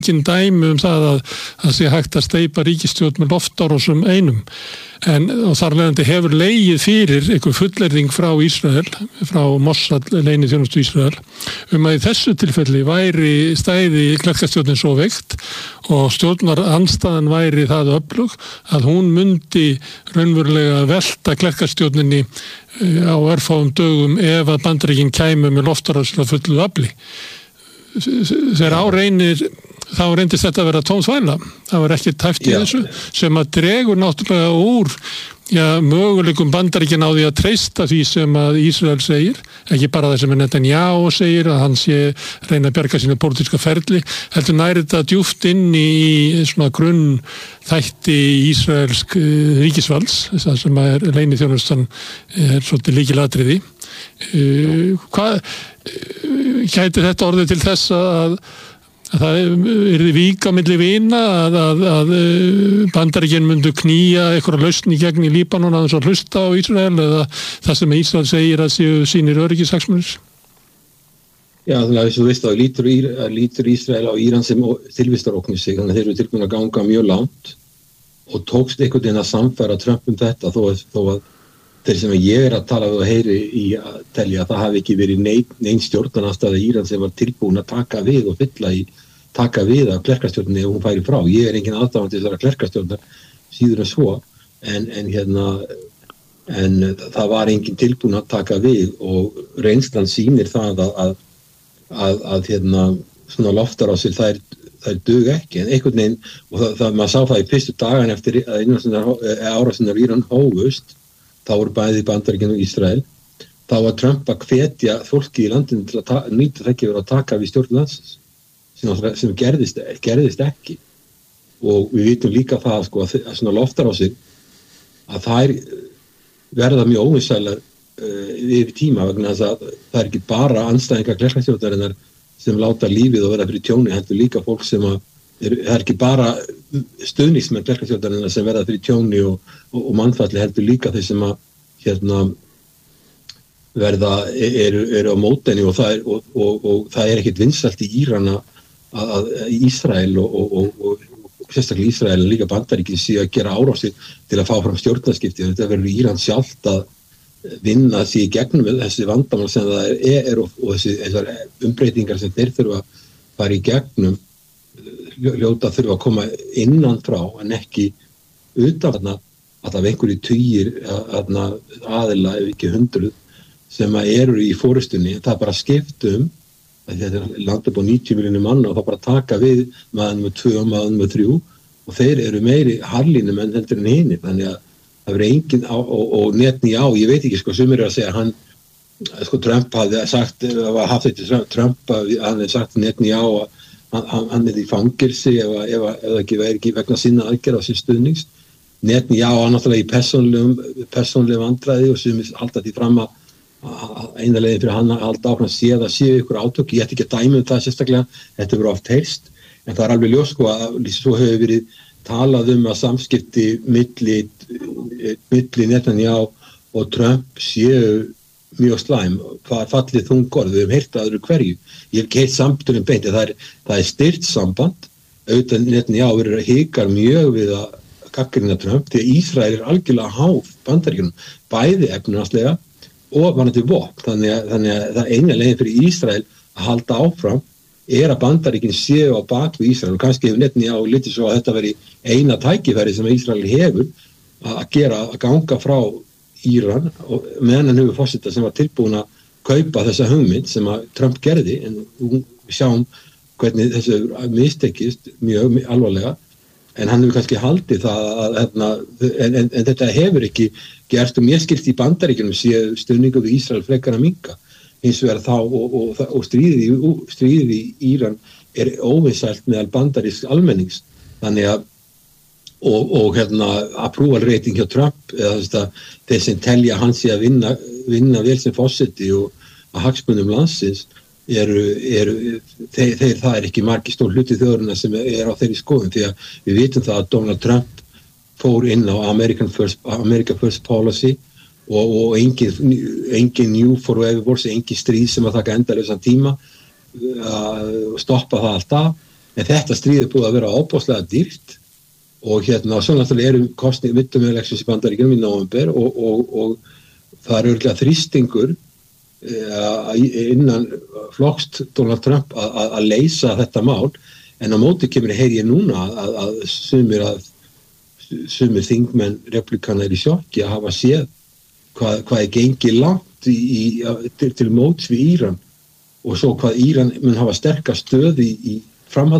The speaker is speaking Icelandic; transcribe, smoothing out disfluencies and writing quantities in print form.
engin dæmi það að sé hægt að steypa ríkisstjórn með loftárásum einum. Og þar leiðandi hefur legið fyrir einhver fullyrðing frá Ísrael, frá Mossad leyniþjónustu Ísrael, að í þessu tilfelli væri stæði klerkastjórnin svo veikt og stjórnarandstaðan væri það öflug að hún mundi raunverulega velta klerkastjórninni á örfáum dögum ef að Bandaríkin kæmu með loftárásir að fullu afli. Þegar áreinir þá reyndist þetta að vera tómþvæla. Það var ekki tæft í þessu sem að dregur náttúrulega úr möguleikum Bandaríkjanna á því að treysta því sem að Ísrael segir, ekki bara það sem Netanyahu segir að hann sé reyna að bjarga sína pólitíska ferli, heldur næri þetta djúpt inn í svona grunn þætti Ísraelsk ríkisvalds, það sem að leyniþjónustan svolítið lykilatriði. Hvað gæti þetta orðið til þess að það yrði vík á milli vina að Bandaríkin myndu knýja eitthvað lausn í gegn í Líbanon að þess að hlusta á Ísrael eða það sem Ísrael segir að séu sínir öryggishagsmunir? Já, þannig að þess að þú veist að lítur Ísrael á Íran sem tilvistaróknir sig, þannig að þeir eru tilbúin að ganga mjög langt og tókst einhvern veginn að samfæra Trump þetta þó að þeir sem ég að tala við og heyri í að telja að það hafi ekki verið nein stjórnarandstaða Íran sem var tilbúin að taka við og taka við af klerkastjórninni og hún færi frá. Ég engin aðdáandi þessara klerkastjórnar síður en svo en það var engin tilbúin að taka við og reynslan sýnir það að svona loftarásir þær duga ekki en einhvern veginn og það maður sá það í fyrstu dagan eftir að árásinnar Íran hófust. Þá voru bæði Bandaríkin og Ísrael. Þá var Trump að hvetja fólki í landinu til að nýta þekkjur og taka við stjórn landsins sem gerðist ekki. Og við vitum líka það sko, að svona loftarásir að þær verða mjög óvinsælar yfir tíma vegna þess að það ekki bara andstæðingar klerkastjórnarinnar sem láta lífið og verða fyrir tjóni, heldur líka fólk sem það ekki bara stuðningsmenn klerkastjórnarinnar sem verða fyrir tjóni og mannfalli heldur líka þeir sem að verða eru á mótenni og það ekkert vinsælt í Íran að Ísrael og sérstaklega Ísrael líka Bandaríkin sé að gera árásir til að fá fram stjórnarskipti. Þetta verður Íran sjálft að vinna því í gegnum þessi vandamál sem það og þessar umbreytingar sem þeir þurfa að fara í gegnum hljóta þurfa að koma innan frá en ekki utan að það einhverju tugir aðila ef ekki 100 sem eru í forystunni. Það bara skiptum að þetta landa upp á 90 milljónir manna og það bara taka við maður með 2 og maður með 3 og þeir eru meiri harlínum en heldur en hinir þannig að það verður engin og Netanyahu, ég veit ekki sumir eru að segja hann Trump hafði sagt Trump hann hefði sagt Netanyahu hann í fangilsi ef ekki væri ekki vegna sinna aðgerða á sín stuðnings. Netanyahu hann náttúrulega í persónlega vandræði og sem halda því fram að eina leiðin fyrir hann að halda áfram að séu ykkur átök. Ég ætti ekki að dæmi það sérstaklega, þetta verður oft heyrst, en það alveg ljós sko að svo hefur verið talað að samskipti milli Netanyahu og Trump séu mjög slæm, fallið þungorð, við hefum heyrt að öðru hverju. Ég hef ekki heyrt samtölum beint, það er styrt samband, auðvitað Netanyahu verður hikar mjög við að gagnrýna Trump, því að Ísrael algjörlega háð Bandaríkjunum, bæði efnahagslega og varðandi vopn, þannig að það eina leiðin fyrir Ísrael að halda áfram að Bandaríkin séu á bak við Ísrael og kannski hefur Netanyahu litið svo að þetta veri eina tækifæri sem Ísrael hefur að ganga frá Íran og meðan hann hefur forseta sem var tilbúin að kaupa þessa hugmynd sem að Trump gerði en við sjáum hvernig þessu mistekist mjög alvarlega en hann hefur kannski haldið það en þetta hefur ekki gerst og mér skilst í Bandaríkjunum séu stuðningur við Ísrael frekar að minnka hins vegar þá og stríðið í Íran óvinsælt meðal bandarísks almennings þannig að og approval rating hjá Trump eða þeir sem telja hann sé að vinna vel sem forseti og að hagsmunum landsins það ekki margir stór hluti þjóðarinnar sem á þeirri skoðun því að við vitum það að Donald Trump fór inn á America First Policy og engin new forever wars, engin stríð sem að taka endalausan tíma stoppa það alltaf en þetta stríð búið að vera ábáslega dýrt og svo náttúrulega kosning midterm-elections í Bandaríkjunum í nóvember og það örugglega þrýstingur innan flokks Donald Trump að leysa þetta mál, en á móti kemur heyri ég núna að sumir þingmenn republikana í sjokki að hafa séð hvað gengið langt til móts við Íran og svo hvað Íran mun hafa sterka stöð í framhaldi